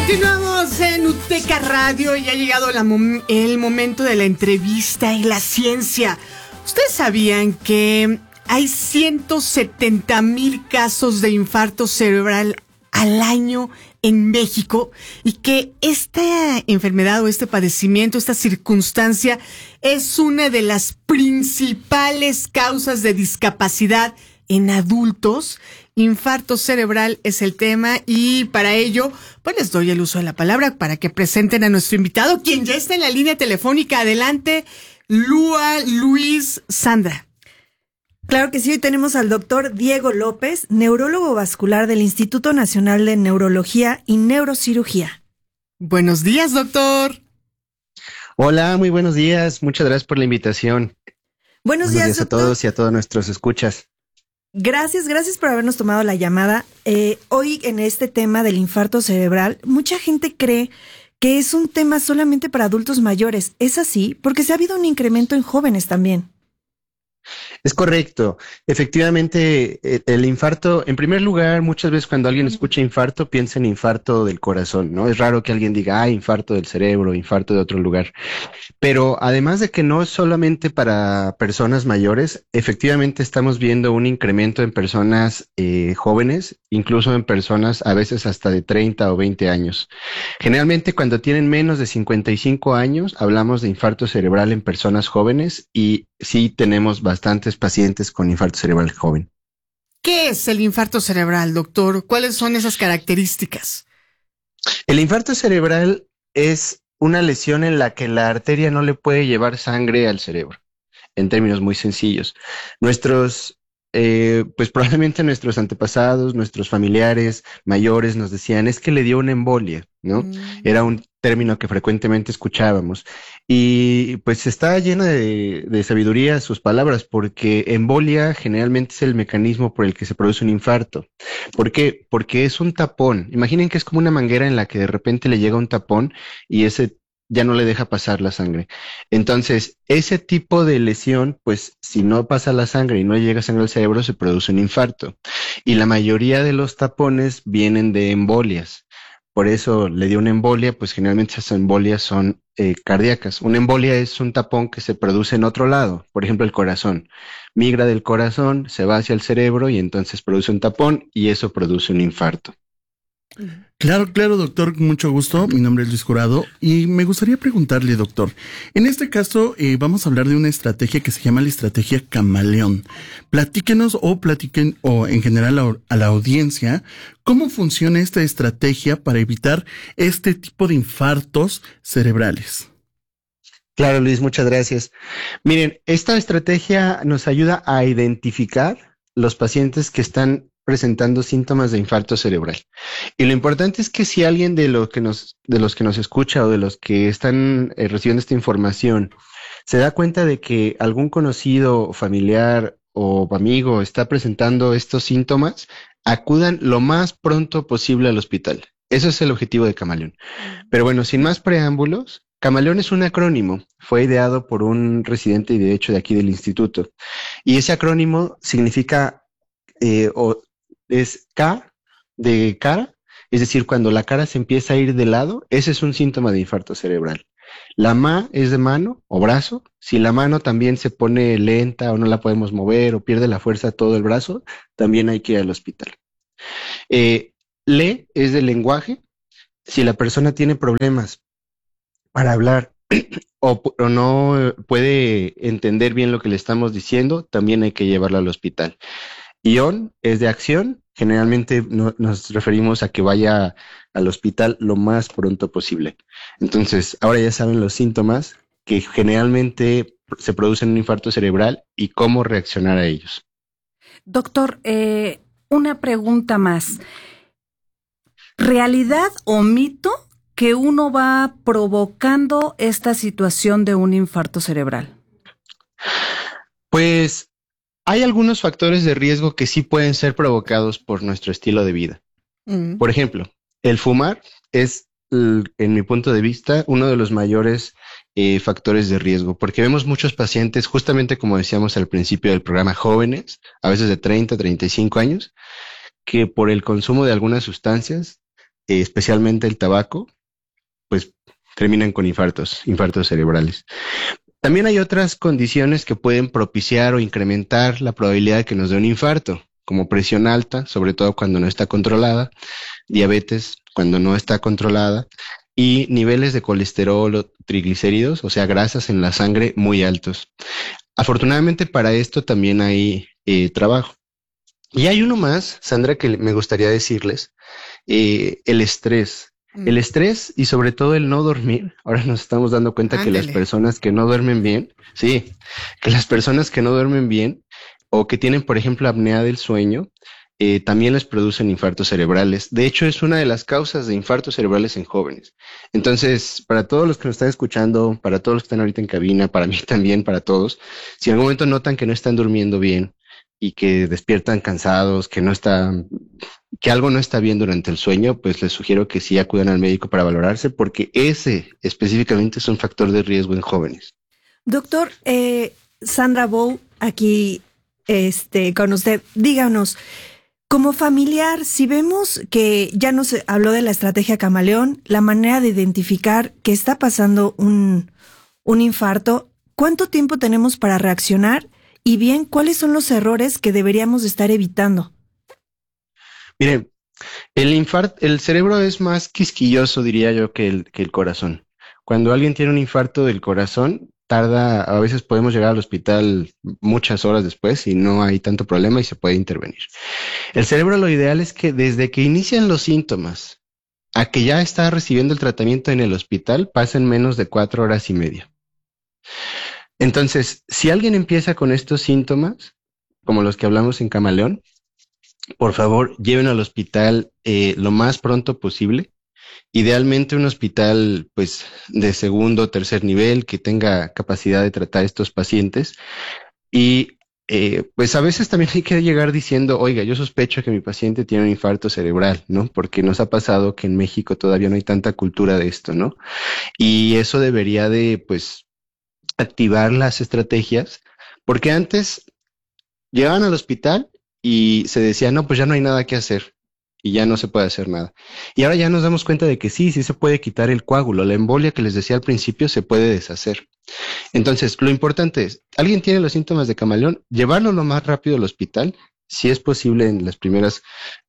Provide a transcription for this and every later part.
Continuamos en UTECA Radio y ha llegado el momento de la entrevista y la ciencia. ¿Ustedes sabían que hay 170,000 casos de infarto cerebral al año en México y que esta enfermedad o este padecimiento, esta circunstancia es una de las principales causas de discapacidad en adultos? Infarto cerebral es el tema y para ello, pues les doy el uso de la palabra para que presenten a nuestro invitado, quien ya está en la línea telefónica. Adelante, Luis Sandra. Claro que sí, hoy tenemos al doctor Diego López, neurólogo vascular del Instituto Nacional de Neurología y Neurocirugía. Buenos días, doctor. Hola, muy buenos días. Muchas gracias por la invitación. Buenos días, a todos y a todos nuestros escuchas. Gracias por habernos tomado la llamada. Hoy en este tema del infarto cerebral, mucha gente cree que es un tema solamente para adultos mayores. ¿Es así? Porque se ha habido un incremento en jóvenes también. Es correcto. Efectivamente, el infarto, en primer lugar, muchas veces cuando alguien escucha infarto, piensa en infarto del corazón, ¿no? Es raro que alguien diga, infarto del cerebro, infarto de otro lugar. Pero además de que no es solamente para personas mayores, efectivamente estamos viendo un incremento en personas jóvenes, incluso en personas a veces hasta de 30 o 20 años. Generalmente cuando tienen menos de 55 años, hablamos de infarto cerebral en personas jóvenes y sí tenemos bastantes pacientes con infarto cerebral joven. ¿Qué es el infarto cerebral, doctor? ¿Cuáles son esas características? El infarto cerebral es una lesión en la que la arteria no le puede llevar sangre al cerebro, en términos muy sencillos. Pues probablemente nuestros antepasados, nuestros familiares mayores nos decían, es que le dio una embolia, ¿no? Era un término que frecuentemente escuchábamos. Y pues está llena de sabiduría sus palabras, porque embolia generalmente es el mecanismo por el que se produce un infarto. ¿Por qué? Porque es un tapón. Imaginen que es como una manguera en la que de repente le llega un tapón y ese ya no le deja pasar la sangre. Entonces, ese tipo de lesión, pues si no pasa la sangre y no llega sangre al cerebro, se produce un infarto. Y la mayoría de los tapones vienen de embolias. Por eso le dio una embolia, pues generalmente esas embolias son cardíacas. Una embolia es un tapón que se produce en otro lado, por ejemplo el corazón. Migra del corazón, se va hacia el cerebro y entonces produce un tapón y eso produce un infarto. Claro, doctor, con mucho gusto. Mi nombre es Luis Jurado y me gustaría preguntarle, doctor, en este caso vamos a hablar de una estrategia que se llama la estrategia camaleón. Platiquen o en general a la audiencia cómo funciona esta estrategia para evitar este tipo de infartos cerebrales. Claro, Luis, muchas gracias. Miren, esta estrategia nos ayuda a identificar los pacientes que están presentando síntomas de infarto cerebral. Y lo importante es que si alguien de los que nos escucha o de los que están recibiendo esta información se da cuenta de que algún conocido, familiar o amigo está presentando estos síntomas, acudan lo más pronto posible al hospital. Eso es el objetivo de Camaleón. Pero bueno, sin más preámbulos, Camaleón es un acrónimo. Fue ideado por un residente y de hecho de aquí del instituto. Y ese acrónimo significa es K de cara, es decir, cuando la cara se empieza a ir de lado, ese es un síntoma de infarto cerebral. La MA es de mano o brazo. Si la mano también se pone lenta o no la podemos mover o pierde la fuerza de todo el brazo, también hay que ir al hospital. Le es de lenguaje. Si la persona tiene problemas para hablar o no puede entender bien lo que le estamos diciendo, también hay que llevarla al hospital. Ion es de acción. Generalmente nos referimos a que vaya al hospital lo más pronto posible. Entonces, ahora ya saben los síntomas que generalmente se producen en un infarto cerebral y cómo reaccionar a ellos. Doctor, una pregunta más. ¿Realidad o mito que uno va provocando esta situación de un infarto cerebral? Pues hay algunos factores de riesgo que sí pueden ser provocados por nuestro estilo de vida. Por ejemplo, el fumar es, en mi punto de vista, uno de los mayores factores de riesgo, porque vemos muchos pacientes, justamente como decíamos al principio del programa, jóvenes, a veces de 30, 35 años, que por el consumo de algunas sustancias especialmente el tabaco, pues terminan con infartos cerebrales. También hay otras condiciones que pueden propiciar o incrementar la probabilidad de que nos dé un infarto, como presión alta, sobre todo cuando no está controlada, diabetes cuando no está controlada, y niveles de colesterol o triglicéridos, o sea, grasas en la sangre muy altos. Afortunadamente para esto también hay trabajo. Y hay uno más, Sandra, que me gustaría decirles, el estrés. El estrés y sobre todo el no dormir. Ahora nos estamos dando cuenta que las personas que no duermen bien, sí, que las personas que no duermen bien o que tienen, por ejemplo, apnea del sueño, también les producen infartos cerebrales. De hecho, es una de las causas de infartos cerebrales en jóvenes. Entonces, para todos los que nos están escuchando, para todos los que están ahorita en cabina, para mí también, para todos, si en algún momento notan que no están durmiendo bien y que despiertan cansados, que algo no está bien durante el sueño, pues les sugiero que sí acudan al médico para valorarse, porque ese específicamente es un factor de riesgo en jóvenes. Doctor, Sandra Bou, aquí con usted, díganos, como familiar, si vemos que ya nos habló de la estrategia camaleón, la manera de identificar que está pasando un infarto, ¿cuánto tiempo tenemos para reaccionar? Y bien, ¿cuáles son los errores que deberíamos estar evitando? Mire, el cerebro es más quisquilloso, diría yo, que el corazón. Cuando alguien tiene un infarto del corazón, a veces podemos llegar al hospital muchas horas después y no hay tanto problema y se puede intervenir. El cerebro, lo ideal es que desde que inician los síntomas a que ya está recibiendo el tratamiento en el hospital, pasen menos de 4 horas y media. Entonces, si alguien empieza con estos síntomas, como los que hablamos en Camaleón, por favor, lleven al hospital lo más pronto posible. Idealmente un hospital pues de segundo o tercer nivel que tenga capacidad de tratar a estos pacientes. Y pues a veces también hay que llegar diciendo, oiga, yo sospecho que mi paciente tiene un infarto cerebral, ¿no? Porque nos ha pasado que en México todavía no hay tanta cultura de esto, ¿no? Y eso debería de pues activar las estrategias, porque antes llegaban al hospital y se decía, no, pues ya no hay nada que hacer y ya no se puede hacer nada. Y ahora ya nos damos cuenta de que sí se puede quitar el coágulo, la embolia que les decía al principio se puede deshacer. Entonces, lo importante es, alguien tiene los síntomas de Camaleón, llevarlo lo más rápido al hospital, si es posible en las primeras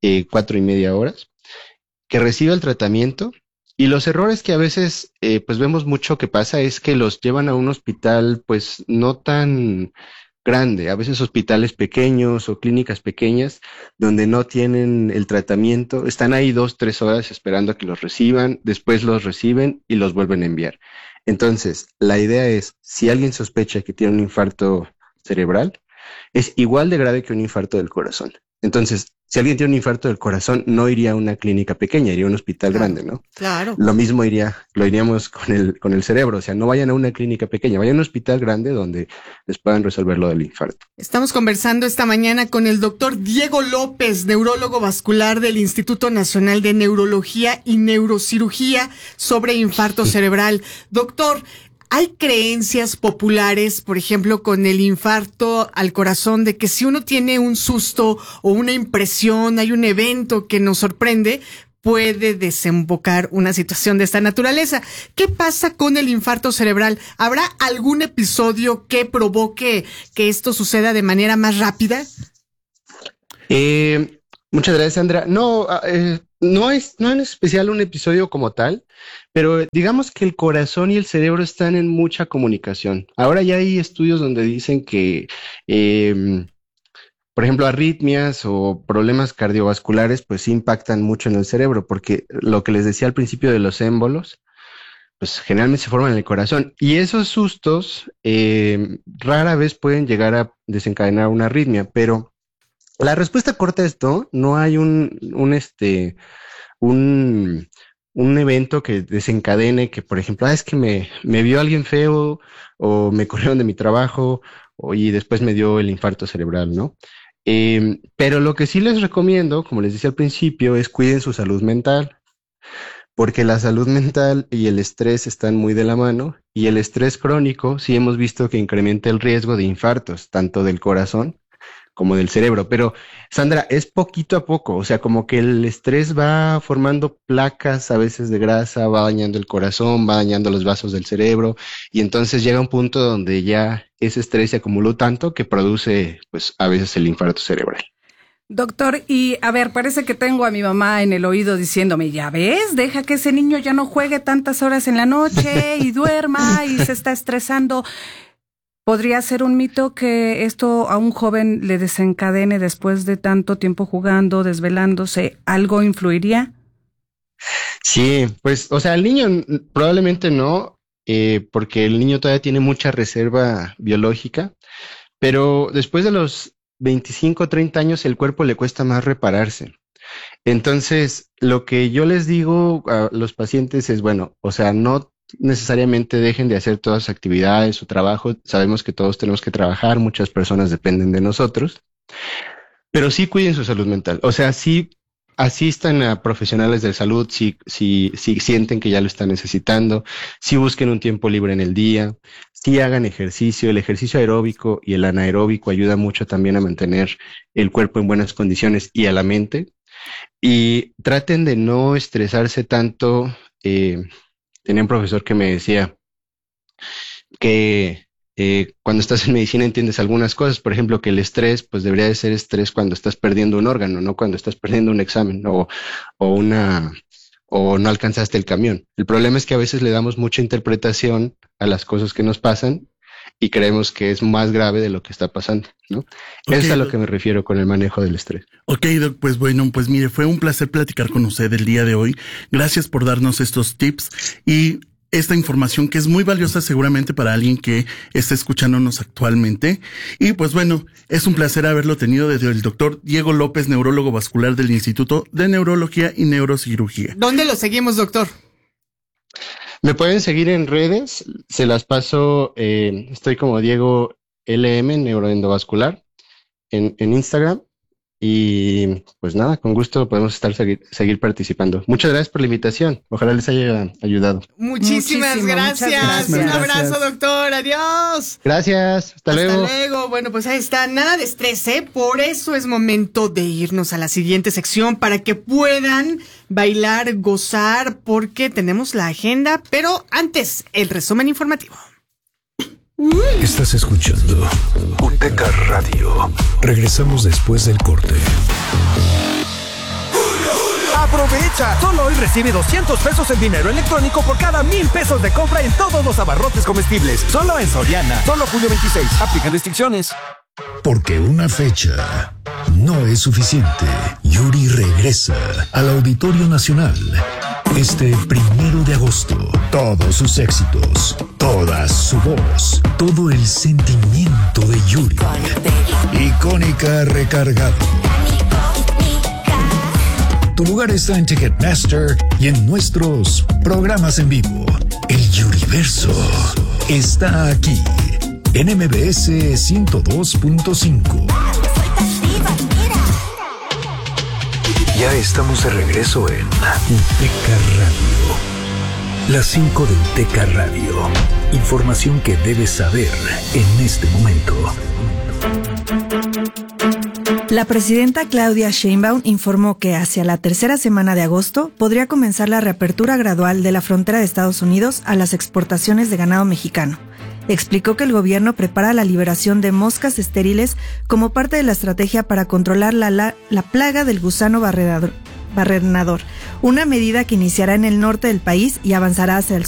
4:30 horas, que reciba el tratamiento. Y los errores que a veces pues vemos mucho que pasa es que los llevan a un hospital pues no tan grande, a veces hospitales pequeños o clínicas pequeñas donde no tienen el tratamiento, están ahí 2-3 horas esperando a que los reciban, después los reciben y los vuelven a enviar. Entonces, la idea es, si alguien sospecha que tiene un infarto cerebral, es igual de grave que un infarto del corazón. Entonces, si alguien tiene un infarto del corazón, no iría a una clínica pequeña, iría a un hospital grande, ¿no? Claro. Lo mismo lo iríamos con el cerebro. O sea, no vayan a una clínica pequeña, vayan a un hospital grande donde les puedan resolver lo del infarto. Estamos conversando esta mañana con el doctor Diego López, neurólogo vascular del Instituto Nacional de Neurología y Neurocirugía, sobre infarto cerebral. Doctor, hay creencias populares, por ejemplo, con el infarto al corazón, de que si uno tiene un susto o una impresión, hay un evento que nos sorprende, puede desembocar una situación de esta naturaleza. ¿Qué pasa con el infarto cerebral? ¿Habrá algún episodio que provoque que esto suceda de manera más rápida? Muchas gracias, Sandra. No es en especial un episodio como tal, pero digamos que el corazón y el cerebro están en mucha comunicación. Ahora ya hay estudios donde dicen que, por ejemplo, arritmias o problemas cardiovasculares, pues sí impactan mucho en el cerebro, porque lo que les decía al principio de los émbolos, pues generalmente se forman en el corazón. Y esos sustos rara vez pueden llegar a desencadenar una arritmia, pero la respuesta corta es no hay un evento que desencadene que, por ejemplo, es que me vio alguien feo o me corrieron de mi trabajo y después me dio el infarto cerebral, ¿no? Pero lo que sí les recomiendo, como les decía al principio, es cuiden su salud mental, porque la salud mental y el estrés están muy de la mano, y el estrés crónico sí hemos visto que incrementa el riesgo de infartos, tanto del corazón como del cerebro. Pero, Sandra, es poquito a poco, o sea, como que el estrés va formando placas a veces de grasa, va dañando el corazón, va dañando los vasos del cerebro, y entonces llega un punto donde ya ese estrés se acumuló tanto que produce, pues, a veces el infarto cerebral. Doctor, y a ver, parece que tengo a mi mamá en el oído diciéndome, ya ves, deja que ese niño ya no juegue tantas horas en la noche y duerma y se está estresando. ¿Podría ser un mito que esto a un joven le desencadene después de tanto tiempo jugando, desvelándose? ¿Algo influiría? Sí, pues, o sea, el niño probablemente no, porque el niño todavía tiene mucha reserva biológica, pero después de los 25 o 30 años el cuerpo le cuesta más repararse. Entonces, lo que yo les digo a los pacientes es, bueno, o sea, no necesariamente dejen de hacer todas sus actividades, su trabajo. Sabemos que todos tenemos que trabajar, muchas personas dependen de nosotros, pero sí cuiden su salud mental. O sea, sí asistan a profesionales de salud si sienten que ya lo están necesitando, si busquen un tiempo libre en el día, si hagan ejercicio. El ejercicio aeróbico y el anaeróbico ayuda mucho también a mantener el cuerpo en buenas condiciones y a la mente. Y traten de no estresarse tanto. Tenía un profesor que me decía que cuando estás en medicina entiendes algunas cosas, por ejemplo, que el estrés pues debería de ser estrés cuando estás perdiendo un órgano, no cuando estás perdiendo un examen o no alcanzaste el camión. El problema es que a veces le damos mucha interpretación a las cosas que nos pasan y creemos que es más grave de lo que está pasando, ¿no? Okay, Eso es a lo que me refiero con el manejo del estrés. Ok, Doc, pues bueno, pues mire, fue un placer platicar con usted el día de hoy. Gracias por darnos estos tips y esta información que es muy valiosa seguramente para alguien que está escuchándonos actualmente. Y pues bueno, es un placer haberlo tenido desde el doctor Diego López, neurólogo vascular del Instituto de Neurología y Neurocirugía. ¿Dónde lo seguimos, doctor? Me pueden seguir en redes, se las paso, estoy como Diego LM, neuroendovascular, en Instagram. Y pues nada, con gusto podemos seguir participando. Muchas gracias por la invitación. Ojalá les haya ayudado. Muchísimas gracias. Un abrazo, doctor. Adiós. Gracias. Hasta luego. Hasta luego. Bueno, pues ahí está. Nada de estrés, ¿eh? Por eso es momento de irnos a la siguiente sección para que puedan bailar, gozar, porque tenemos la agenda. Pero antes, el resumen informativo. Estás escuchando UTECA Radio. Regresamos después del corte. ¡Aprovecha! Solo hoy recibe 200 pesos en dinero electrónico por cada 1,000 pesos de compra en todos los abarrotes comestibles. Solo en Soriana. Solo julio 26. Aplican restricciones. Porque una fecha no es suficiente. Yuri regresa al Auditorio Nacional. Este 1 de agosto, todos sus éxitos, toda su voz, todo el sentimiento de Yuri. Icónica recargado. Tu lugar está en Ticketmaster y en nuestros programas en vivo. El Yuriverso está aquí en MBS 102.5. Ya estamos de regreso en UTECA Radio. Las 5 de UTECA Radio. Información que debes saber en este momento. La presidenta Claudia Sheinbaum informó que hacia la tercera semana de agosto podría comenzar la reapertura gradual de la frontera de Estados Unidos a las exportaciones de ganado mexicano. Explicó que el gobierno prepara la liberación de moscas estériles como parte de la estrategia para controlar la plaga del gusano barrenador, una medida que iniciará en el norte del país y avanzará hacia el sur.